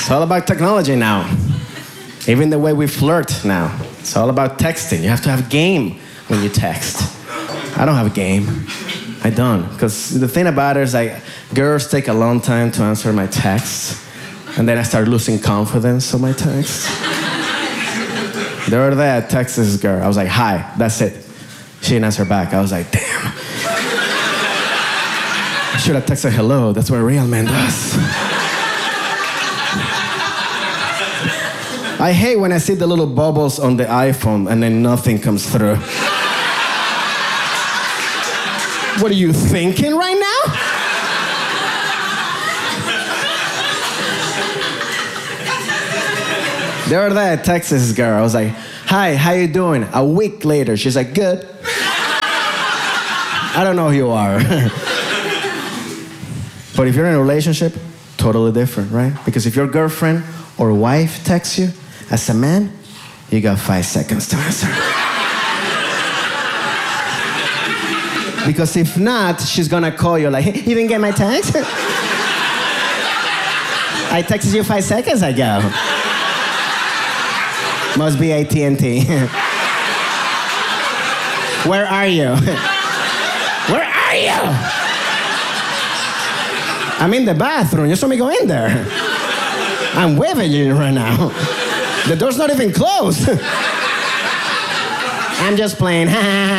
It's all about technology now. Even the way we flirt now. It's all about texting. You have to have game when you text. I don't have a game. I don't. Because the thing about it is like, girls take a long time to answer my texts. And then I start losing confidence on my texts. The other day I texted this girl. I was like, hi, that's it. She didn't answer back. I was like, damn. I should have texted hello. That's what a real man does. I hate when I see the little bubbles on the iPhone and then nothing comes through. What are you thinking right now? The other day I texted this girl. I was like, hi, how you doing? A week later, she's like, good. I don't know who you are. But if you're in a relationship, totally different, right? Because if your girlfriend or wife texts you, as a man, you got 5 seconds to answer. Because if not, she's gonna call you like, hey, you didn't get my text? I texted you 5 seconds ago. Must be AT&T. Where are you? Where are you? I'm in the bathroom. You saw me go in there. I'm waving you right now. The door's not even closed. I'm just playing.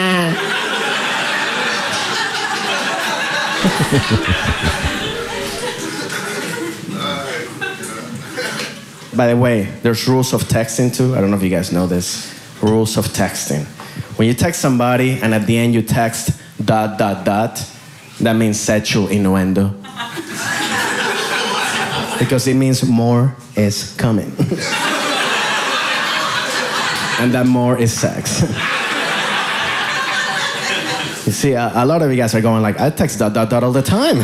By the way, there's rules of texting too. I don't know if you guys know this. Rules of texting. When you text somebody and at the end you text ... that means sexual innuendo. Because it means more is coming. And that more is sex. You see, a lot of you guys are going like, I text ... all the time.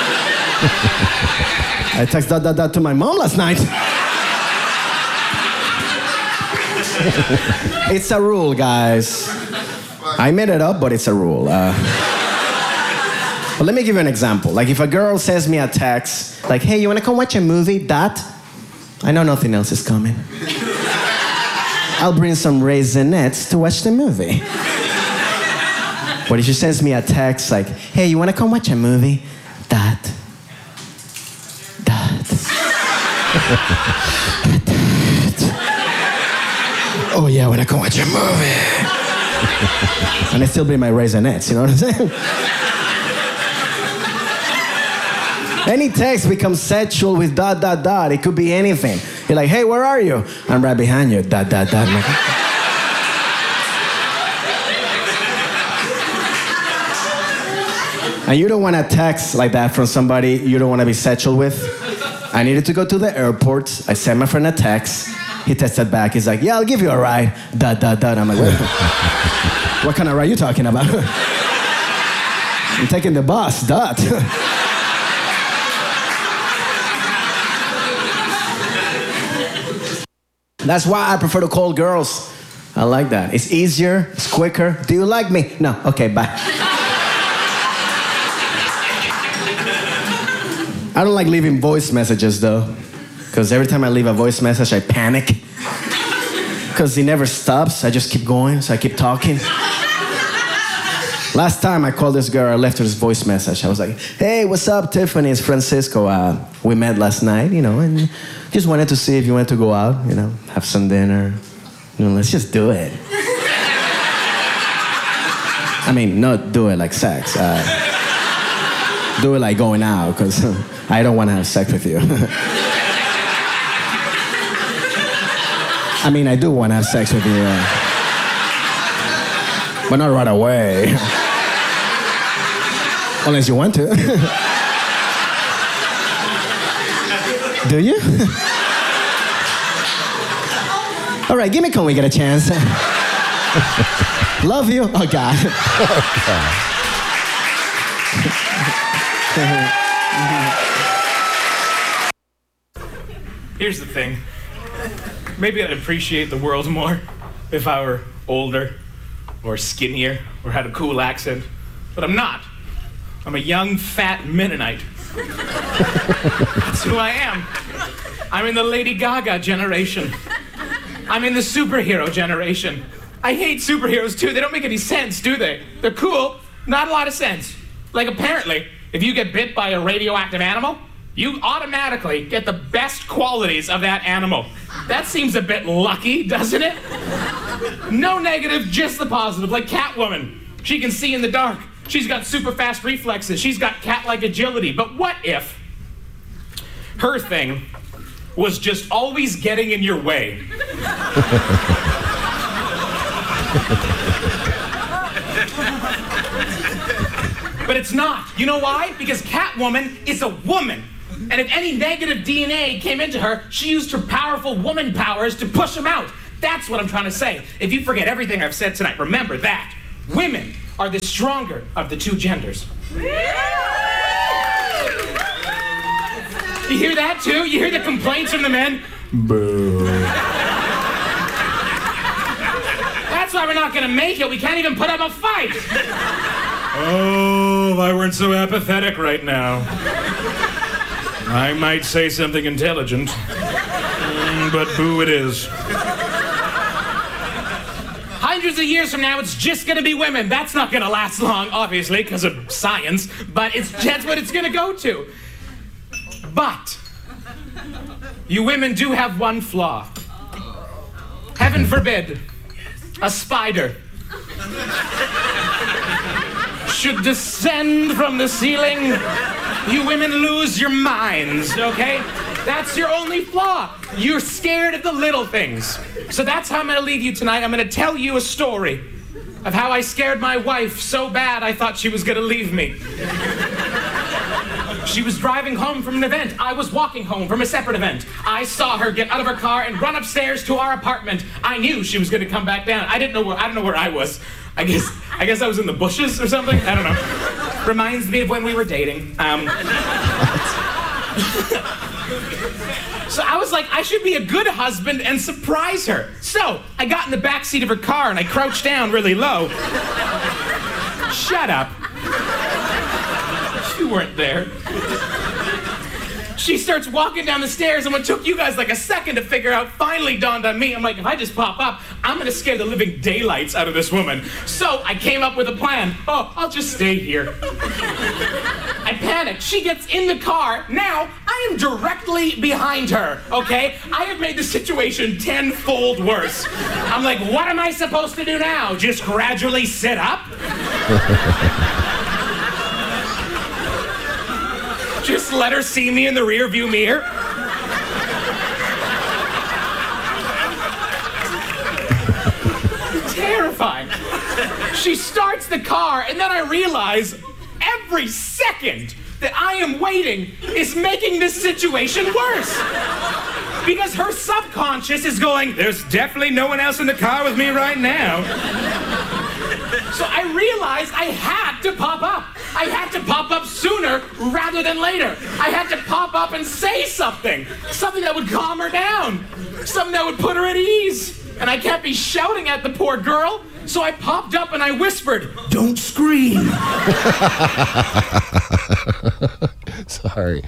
I text ... to my mom last night. It's a rule, guys. I made it up, but it's a rule. But let me give you an example. Like if a girl sends me a text, like, hey, you wanna come watch a movie? I know nothing else is coming. I'll bring some raisinets to watch the movie. But if she sends me a text like, hey, you wanna come watch a movie? Oh yeah, I wanna come watch a movie. And I still bring my raisinets, you know what I'm saying? Any text becomes sexual with ... It could be anything. You're like, hey, where are you? I'm right behind you. ... I'm like, and you don't want to text like that from somebody you don't want to be sexual with. I needed to go to the airport. I sent my friend a text. He texted back. He's like, yeah, I'll give you a ride. ... I'm like, what kind of ride are you talking about? I'm taking the bus. That's why I prefer to call girls. I like that. It's easier, it's quicker. Do you like me? No. Okay, bye. I don't like leaving voice messages though, because every time I leave a voice message, I panic. Because he never stops. I just keep going, so I keep talking. Last time I called this girl, I left her this voice message. I was like, hey, what's up, Tiffany? It's Francisco. We met last night, and just wanted to see if you wanted to go out, have some dinner. Let's just do it. I mean, not do it like sex. Do it like going out, because I don't want to have sex with you. I mean, I do want to have sex with you, but not right away. Unless you want to. Do you? All right, give me a call when we get a chance. Love you. Oh, God. Here's the thing. Maybe I'd appreciate the world more if I were older or skinnier or had a cool accent, but I'm not. I'm a young, fat Mennonite. That's who I am. I'm in the Lady Gaga generation. I'm in the superhero generation. I hate superheroes too. They don't make any sense, do they? They're cool, not a lot of sense. Like apparently, if you get bit by a radioactive animal, you automatically get the best qualities of that animal. That seems a bit lucky, doesn't it? No negative, just the positive, like Catwoman. She can see in the dark. She's got super fast reflexes. She's got cat-like agility. But what if her thing was just always getting in your way? But it's not. You know why? Because Catwoman is a woman. And if any negative DNA came into her, she used her powerful woman powers to push them out. That's what I'm trying to say. If you forget everything I've said tonight, remember that. Women are the stronger of the two genders. You hear that too? You hear the complaints from the men? Boo. That's why we're not gonna make it. We can't even put up a fight. Oh, if I weren't so apathetic right now, I might say something intelligent. But boo it is. Hundreds of years from now, it's just gonna be women. That's not gonna last long, obviously, because of science, but that's what it's gonna go to. But you women do have one flaw. Heaven forbid, a spider should descend from the ceiling. You women lose your minds, okay? That's your only flaw. You're scared of the little things. So that's how I'm gonna leave you tonight. I'm gonna tell you a story of how I scared my wife so bad I thought she was gonna leave me. She was driving home from an event. I was walking home from a separate event. I saw her get out of her car and run upstairs to our apartment. I knew she was gonna come back down. I don't know where I was. I guess I was in the bushes or something. I don't know. Reminds me of when we were dating. So I was like, I should be a good husband and surprise her. So I got in the back seat of her car and I crouched down really low. Shut up. You weren't there. She starts walking down the stairs, and what took you guys like a second to figure out finally dawned on me. I'm like, if I just pop up, I'm gonna scare the living daylights out of this woman. So I came up with a plan. Oh, I'll just stay here. I panicked. She gets in the car. Now, I am directly behind her, okay? I have made the situation tenfold worse. I'm like, what am I supposed to do now? Just gradually sit up? Just let her see me in the rearview mirror? Terrifying. She starts the car, and then I realize every second that I am waiting is making this situation worse. Because her subconscious is going, there's definitely no one else in the car with me right now. So I realized I had to pop up. I had to pop up sooner rather than later. I had to pop up and say something. Something that would calm her down. Something that would put her at ease. And I can't be shouting at the poor girl. So I popped up and I whispered, "Don't scream." Sorry.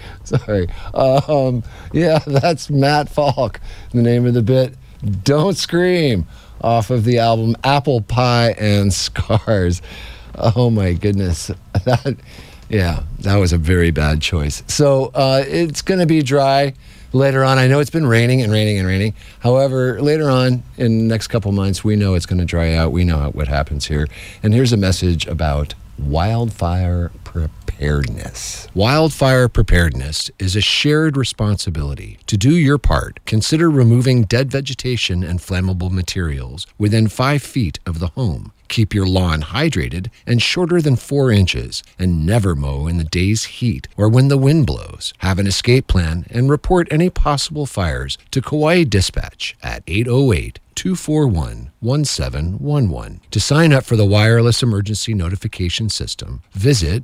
Yeah, that's Matt Falk. The name of the bit, "Don't Scream," off of the album Apple Pie and Scars. Oh my goodness. That was a very bad choice. So it's going to be dry later on. I know it's been raining and raining and raining. However, later on in the next couple months, we know it's going to dry out. We know what happens here. And here's a message about wildfire preparedness. Wildfire preparedness is a shared responsibility. To do your part, consider removing dead vegetation and flammable materials within 5 feet of the home. Keep your lawn hydrated and shorter than 4 inches, and never mow in the day's heat or when the wind blows. Have an escape plan and report any possible fires to Kauai Dispatch at 808-241-1711. To sign up for the wireless emergency notification system, visit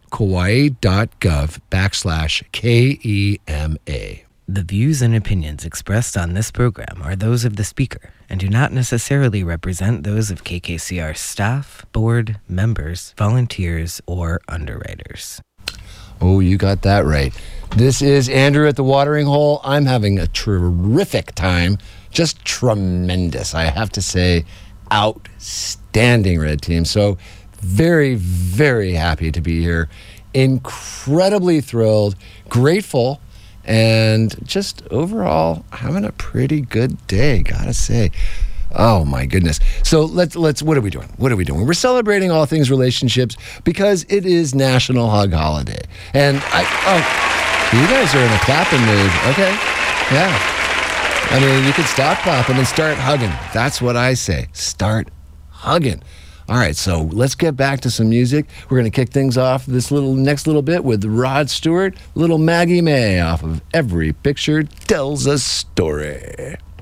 kauai.gov/KEMA. The views and opinions expressed on this program are those of the speaker and do not necessarily represent those of KKCR staff, board, members, volunteers, or underwriters. Oh, you got that right. This is Andrew at the Watering Hole. I'm having a terrific time. Just tremendous. I have to say, outstanding, Red Team. So very, very happy to be here. Incredibly thrilled, grateful, and just overall having a pretty good day, gotta say. Oh my goodness. So let's what are we doing? We're celebrating all things relationships because it is National Hug Holiday. And you guys are in a clapping mood. Okay. Yeah. I mean, you can stop clapping and start hugging. That's what I say. Start hugging. All right, so let's get back to some music. We're going to kick things off this next little bit with Rod Stewart, little Maggie May off of Every Picture Tells a Story.